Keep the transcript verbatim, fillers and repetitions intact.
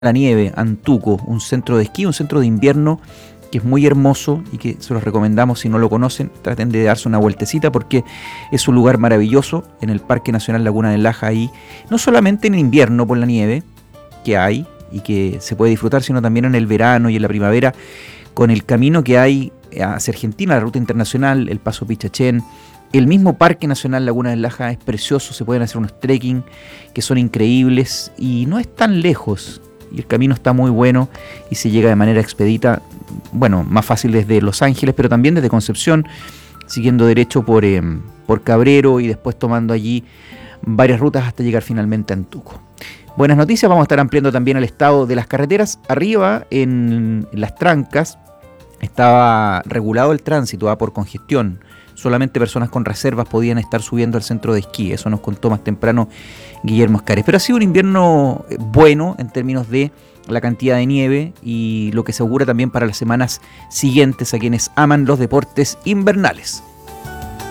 la nieve, Antuco, un centro de esquí, un centro de invierno que es muy hermoso y que se los recomendamos. Si no lo conocen, traten de darse una vueltecita porque es un lugar maravilloso en el Parque Nacional Laguna del Laja, ahí, no solamente en invierno por la nieve que hay y que se puede disfrutar, sino también en el verano y en la primavera con el camino que hay hacia Argentina, la ruta internacional, el Paso Pichachén. El mismo Parque Nacional Laguna del Laja es precioso, se pueden hacer unos trekking que son increíbles y no es tan lejos. Y el camino está muy bueno y se llega de manera expedita, bueno, más fácil desde Los Ángeles, pero también desde Concepción, siguiendo derecho por, eh, por Cabrero y después tomando allí varias rutas hasta llegar finalmente a Antuco. Buenas noticias, vamos a estar ampliando también el estado de las carreteras. Arriba, en las trancas, estaba regulado el tránsito ¿ah? por congestión. Solamente personas con reservas podían estar subiendo al centro de esquí. Eso nos contó más temprano Guillermo Escares. Pero ha sido un invierno bueno en términos de la cantidad de nieve y lo que se augura también para las semanas siguientes a quienes aman los deportes invernales.